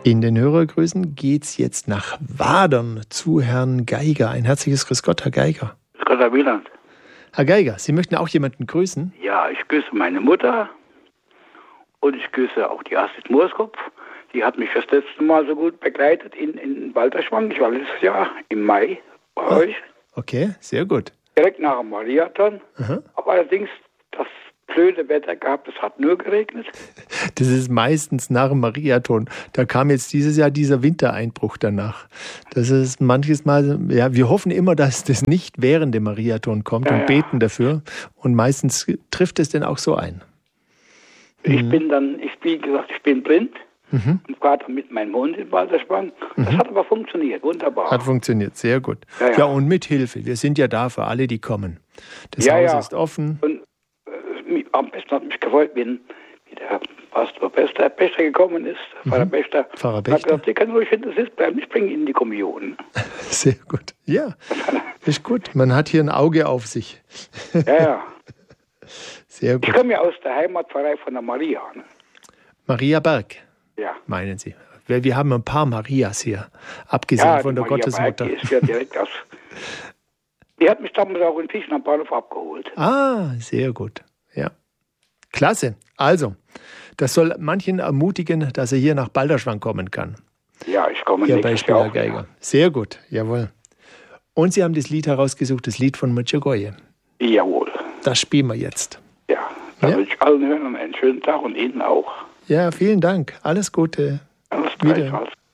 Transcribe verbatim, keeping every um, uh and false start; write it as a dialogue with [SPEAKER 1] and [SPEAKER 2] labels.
[SPEAKER 1] In den Hörergrüßen geht's jetzt nach Wadern zu Herrn Geiger. Ein herzliches Grüß Gott, Herr Geiger.
[SPEAKER 2] Grüß Gott, Herr Wieland.
[SPEAKER 1] Herr Geiger, Sie möchten auch jemanden grüßen?
[SPEAKER 2] Ja, ich grüße meine Mutter und ich grüße auch die Astrid Mooskopf. Die hat mich das letzte Mal so gut begleitet in, in Balderschwang. Ich war letztes Jahr im Mai bei
[SPEAKER 1] Ah,
[SPEAKER 2] euch.
[SPEAKER 1] Okay, sehr gut.
[SPEAKER 2] Direkt nach dem Mariathon.
[SPEAKER 1] Aha.
[SPEAKER 2] Aber allerdings das blöde Wetter gehabt, es hat nur geregnet.
[SPEAKER 1] Das ist meistens nach dem Mariathon. Da kam jetzt dieses Jahr dieser Wintereinbruch danach. Das ist manches Mal, ja, wir hoffen immer, dass das nicht während dem Mariathon kommt
[SPEAKER 2] Ja,
[SPEAKER 1] und
[SPEAKER 2] ja.
[SPEAKER 1] beten dafür. Und meistens trifft es denn auch so ein.
[SPEAKER 2] Ich
[SPEAKER 1] Mhm.
[SPEAKER 2] bin dann, ich wie gesagt, ich bin blind
[SPEAKER 1] Mhm.
[SPEAKER 2] und war dann mit meinem Hund in Balderschwang. Das hat aber funktioniert, wunderbar.
[SPEAKER 1] Hat funktioniert, sehr gut.
[SPEAKER 2] Ja,
[SPEAKER 1] Ja,
[SPEAKER 2] ja.
[SPEAKER 1] und mit Hilfe. Wir sind ja da für alle, die kommen. Das
[SPEAKER 2] Ja,
[SPEAKER 1] Haus
[SPEAKER 2] ja.
[SPEAKER 1] ist offen.
[SPEAKER 2] Und äh, mich- am besten hat mich gefreut, wenn wie der Pastor Bester, Bester gekommen ist, Pfarrer Bester.
[SPEAKER 1] Pfarrer
[SPEAKER 2] Und hat
[SPEAKER 1] Bester.
[SPEAKER 2] gesagt, Sie können ruhig hinter Sitz bleiben, ich bringe Ihnen die Kommunion.
[SPEAKER 1] Sehr gut. Ja, ist gut. Man hat hier ein Auge auf sich.
[SPEAKER 2] Ja, ja.
[SPEAKER 1] Sehr
[SPEAKER 2] Ich
[SPEAKER 1] gut.
[SPEAKER 2] komme ja aus der Heimatpfarrei von der Maria. Ne?
[SPEAKER 1] Maria Berg,
[SPEAKER 2] Ja.
[SPEAKER 1] meinen Sie? Wir, wir haben ein paar Marias hier, abgesehen
[SPEAKER 2] Ja,
[SPEAKER 1] von
[SPEAKER 2] die
[SPEAKER 1] der
[SPEAKER 2] Maria
[SPEAKER 1] Gottesmutter.
[SPEAKER 2] Berg, die ist ja direkt aus. Die hat mich damals auch in Fischen am Bahnhof abgeholt.
[SPEAKER 1] Ah, sehr gut. Ja. Klasse. Also, das soll manchen ermutigen, dass er hier nach Balderschwang kommen kann.
[SPEAKER 2] Ja, ich komme
[SPEAKER 1] Ihr
[SPEAKER 2] nächstes
[SPEAKER 1] Beispiel,
[SPEAKER 2] Jahr
[SPEAKER 1] Herr
[SPEAKER 2] auch
[SPEAKER 1] Geiger. Sehr gut, jawohl. Und Sie haben das Lied herausgesucht, das Lied von Medjugorje.
[SPEAKER 2] wieder. Jawohl.
[SPEAKER 1] Das spielen wir jetzt.
[SPEAKER 2] Ja, dann
[SPEAKER 1] Ja.
[SPEAKER 2] wünsche ich allen Hörern einen schönen Tag und Ihnen auch.
[SPEAKER 1] Ja, vielen Dank. Alles Gute.
[SPEAKER 2] Alles
[SPEAKER 1] Wieder.
[SPEAKER 2] gleichfalls.